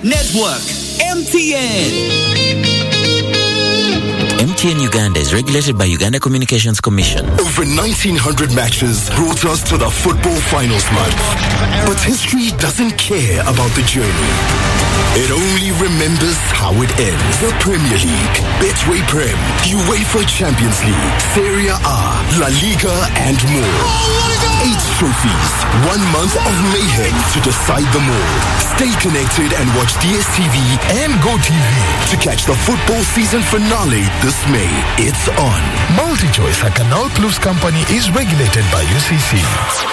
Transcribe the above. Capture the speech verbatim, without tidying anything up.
Network, M T N. M T N Uganda is regulated by Uganda Communications Commission. Over nineteen hundred matches brought us to the football finals month. But history doesn't care about the journey. It only remembers how it ends. The Premier League, Betway Prem, UEFA Champions League, Serie A, La Liga, and more. Eight trophies, one month of mayhem to decide them all. Stay connected and watch D S T V and GoTV to catch the football season finale this May. It's on. MultiChoice, a Canal Plus company, is regulated by U C C.